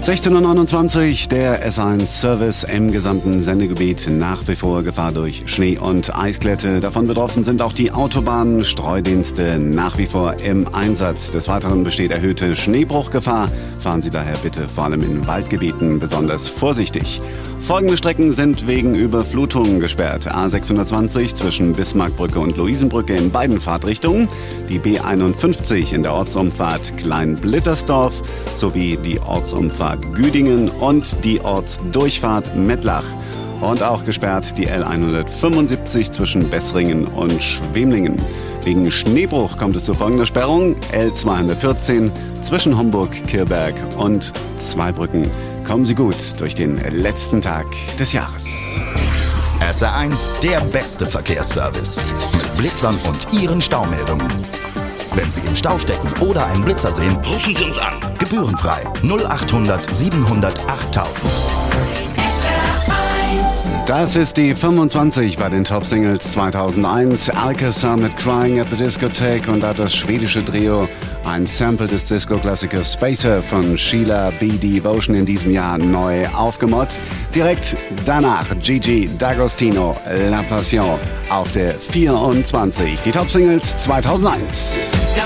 16:29 Uhr, der S1-Service im gesamten Sendegebiet. Nach wie vor Gefahr durch Schnee- und Eisglätte. Davon betroffen sind auch die Autobahnen. Streudienste nach wie vor im Einsatz. Des Weiteren besteht erhöhte Schneebruchgefahr. Fahren Sie daher bitte vor allem in Waldgebieten besonders vorsichtig. Folgende Strecken sind wegen Überflutungen gesperrt. A620 zwischen Bismarckbrücke und Luisenbrücke in beiden Fahrtrichtungen, die B51 in der Ortsumfahrt Kleinblittersdorf sowie die Ortsumfahrt Güdingen und die Ortsdurchfahrt Mettlach. Und auch gesperrt die L175 zwischen Bessringen und Schwemlingen. Wegen Schneebruch kommt es zu folgender Sperrung: L214 zwischen Homburg-Kirberg und Zweibrücken. Kommen Sie gut durch den letzten Tag des Jahres. SR1, der beste Verkehrsservice. Mit Blitzern und Ihren Staumeldungen. Wenn Sie im Stau stecken oder einen Blitzer sehen, rufen Sie uns an. Gebührenfrei 0800 700 8000. Das ist die 25 bei den Top-Singles 2001. Alcazar mit Crying at the Discotheque und da das schwedische Trio ein Sample des Disco-Klassikers Spacer von Sheila B. Devotion in diesem Jahr neu aufgemotzt. Direkt danach Gigi D'Agostino, La Passion auf der 24. Die Top-Singles 2001.